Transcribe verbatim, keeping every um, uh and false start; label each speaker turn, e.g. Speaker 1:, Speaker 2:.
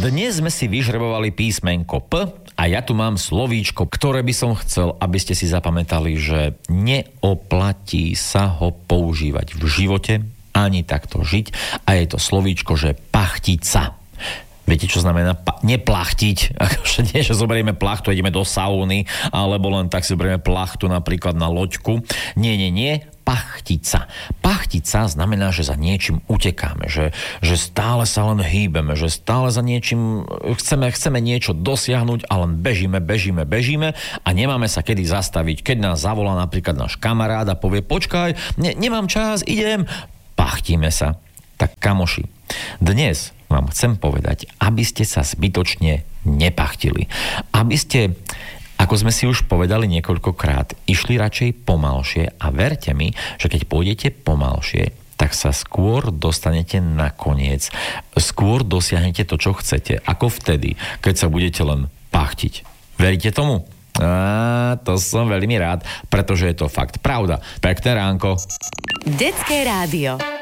Speaker 1: Dnes sme si vyžrebovali písmenko P a ja tu mám slovíčko, ktoré by som chcel, aby ste si zapamätali, že neoplatí sa ho používať v živote, ani takto žiť. A je to slovíčko, že pachtica. Viete, čo znamená pa- neplachtiť? Akože nie, že zoberieme plachtu, ideme do sauny, alebo len tak si zoberieme plachtu napríklad na loďku. Nie, nie, nie. Pachtica. Pachtica znamená, že za niečím utekáme, že, že stále sa len hýbeme, že stále za niečím chceme, chceme niečo dosiahnuť a len bežíme, bežíme, bežíme a nemáme sa kedy zastaviť. Keď nás zavolá napríklad náš kamarát a povie, počkaj, ne, nemám čas, idem, pachtíme sa. Tak kamoši, dnes vám chcem povedať, aby ste sa zbytočne nepachtili. Aby ste, ako sme si už povedali niekoľkokrát, išli radšej pomalšie a verte mi, že keď pôjdete pomalšie, tak sa skôr dostanete na koniec. Skôr dosiahnete to, čo chcete, ako vtedy, keď sa budete len pachtiť. Veríte tomu? Á, to som veľmi rád, pretože je to fakt pravda. Pekné ránko.
Speaker 2: Detské rádio.